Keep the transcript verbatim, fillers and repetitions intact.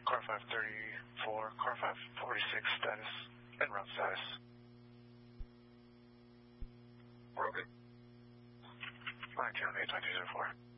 car five thirty-four, car five forty-six status, en route status. We're okay. nine two eight nine two zero four.